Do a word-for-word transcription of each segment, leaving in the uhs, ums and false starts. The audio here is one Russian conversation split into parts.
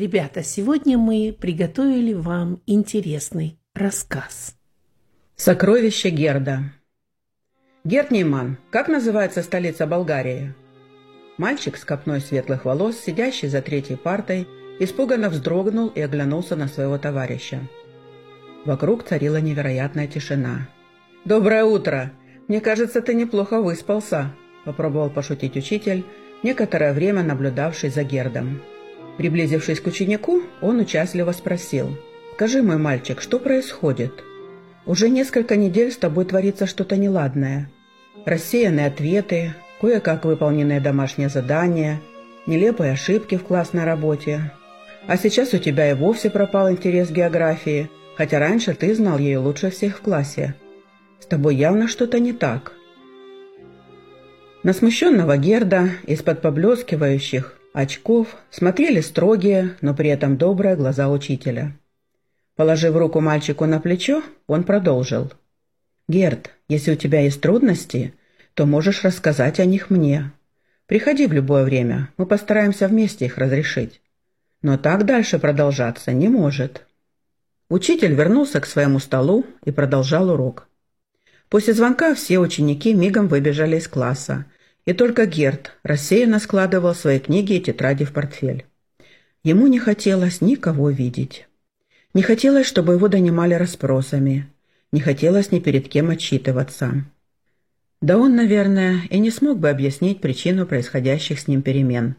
Ребята, сегодня мы приготовили вам интересный рассказ. Сокровище Герда. Герд Нейман, как называется столица Болгарии? Мальчик с копной светлых волос, сидящий за третьей партой, испуганно вздрогнул и оглянулся на своего товарища. Вокруг царила невероятная тишина. «Доброе утро! Мне кажется, ты неплохо выспался», – попробовал пошутить учитель, некоторое время наблюдавший за Гердом. Приблизившись к ученику, он участливо спросил: «Скажи, мой мальчик, что происходит? Уже несколько недель с тобой творится что-то неладное. Рассеянные ответы, кое-как выполненные домашние задания, нелепые ошибки в классной работе. А сейчас у тебя и вовсе пропал интерес к географии, хотя раньше ты знал ее лучше всех в классе. С тобой явно что-то не так». На смущенного Герда из-под поблескивающих очков смотрели строгие, но при этом добрые глаза учителя. Положив руку мальчику на плечо, он продолжил: «Герд, если у тебя есть трудности, то можешь рассказать о них мне. Приходи в любое время, мы постараемся вместе их разрешить. Но так дальше продолжаться не может». Учитель вернулся к своему столу и продолжал урок. После звонка все ученики мигом выбежали из класса, и только Герд рассеянно складывал свои книги и тетради в портфель. Ему не хотелось никого видеть. Не хотелось, чтобы его донимали расспросами. Не хотелось ни перед кем отчитываться. Да он, наверное, и не смог бы объяснить причину происходящих с ним перемен.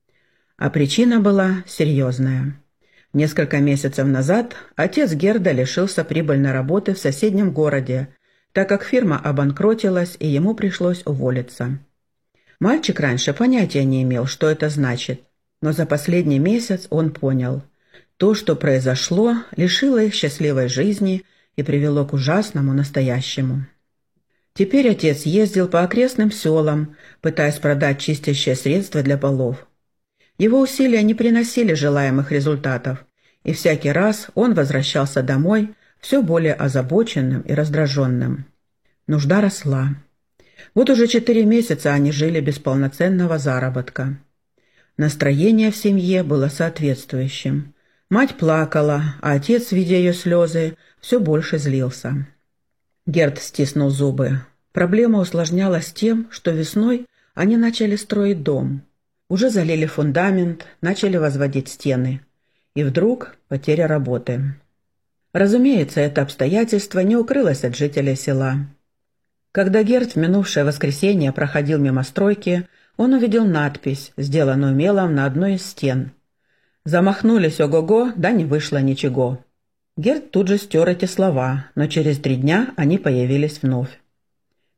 А причина была серьезная. Несколько месяцев назад отец Герда лишился прибыльной работы в соседнем городе, так как фирма обанкротилась и ему пришлось уволиться. Мальчик раньше понятия не имел, что это значит, но за последний месяц он понял: то, что произошло, лишило их счастливой жизни и привело к ужасному настоящему. Теперь отец ездил по окрестным селам, пытаясь продать чистящее средство для полов. Его усилия не приносили желаемых результатов, и всякий раз он возвращался домой все более озабоченным и раздраженным. Нужда росла. Вот уже четыре месяца они жили без полноценного заработка. Настроение в семье было соответствующим. Мать плакала, а отец, видя ее слезы, все больше злился. Герд стиснул зубы. Проблема усложнялась тем, что весной они начали строить дом. Уже залили фундамент, начали возводить стены. И вдруг потеря работы. Разумеется, это обстоятельство не укрылось от жителей села. Когда Герд в минувшее воскресенье проходил мимо стройки, он увидел надпись, сделанную мелом на одной из стен. «Замахнулись ого-го, да не вышло ничего». Герд тут же стер эти слова, но через три дня они появились вновь.